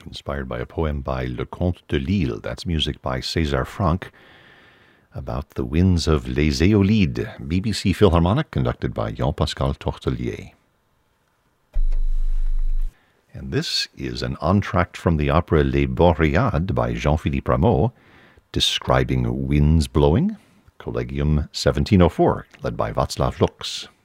inspired by a poem by Le Comte de Lille. That's music by César Franck about the winds of Les Éolides, BBC Philharmonic, conducted by Jean-Pascal Tortelier. And this is an entr'acte from the opera Les Boréades by Jean-Philippe Rameau, describing winds blowing, Collegium 1704, led by Václav Lux.